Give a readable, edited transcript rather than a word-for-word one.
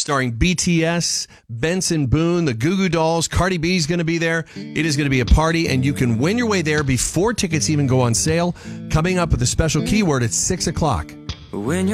starring BTS, Benson Boone, the Goo Goo Dolls. Cardi B is going to be there. It is going to be a party, and you can win your way there before tickets even go on sale. Coming up with a special keyword at 6 o'clock. When you're